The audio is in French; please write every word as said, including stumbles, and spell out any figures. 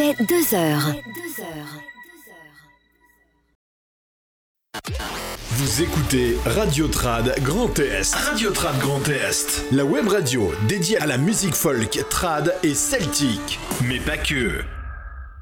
est deux heures. Vous écoutez Radio Trad Grand Est. Radio Trad Grand Est. La web radio dédiée à la musique folk, trad et celtique. Mais pas que.